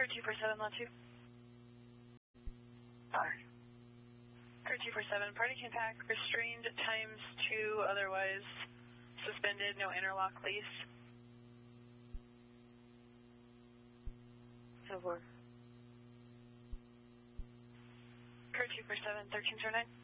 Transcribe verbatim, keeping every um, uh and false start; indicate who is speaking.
Speaker 1: Crew two four seven, lot two.
Speaker 2: Hi.
Speaker 1: Crew two four seven, party can pack, restrained times two, otherwise suspended, no interlock lease.
Speaker 2: Over.
Speaker 1: Crew two four seven, thirteen zero nine.